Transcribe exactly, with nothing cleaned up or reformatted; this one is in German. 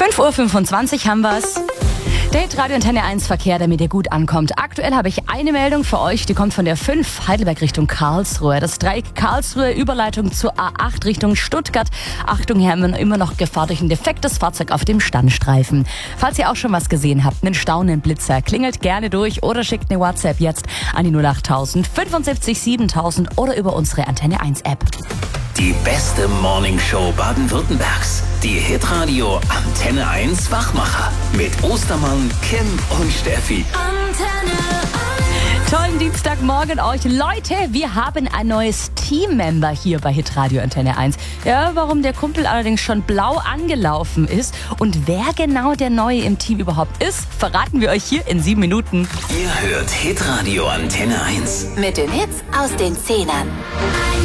fünf Uhr fünfundzwanzig haben wir's. Date Radio Antenne eins Verkehr, damit ihr gut ankommt. Aktuell habe ich eine Meldung für euch, die kommt von der fünf Heidelberg Richtung Karlsruhe. Das Dreieck Karlsruhe, Überleitung zur A acht Richtung Stuttgart. Achtung, hier haben wir immer noch Gefahr durch ein defektes Fahrzeug auf dem Standstreifen. Falls ihr auch schon was gesehen habt, einen staunenden Blitzer, klingelt gerne durch oder schickt eine WhatsApp jetzt an die null acht tausend fünfundsiebzig siebentausend oder über unsere Antenne eins App. Die beste Morningshow Baden-Württembergs. Die Hitradio Antenne eins Wachmacher. Mit Ostermann, Kim und Steffi. Antenne eins. Tollen Dienstagmorgen euch. Leute, wir haben ein neues Teammember hier bei Hitradio Antenne eins. Ja, warum der Kumpel allerdings schon blau angelaufen ist und wer genau der Neue im Team überhaupt ist, verraten wir euch hier in sieben Minuten. Ihr hört Hitradio Antenne eins. Mit den Hits aus den Zehnern.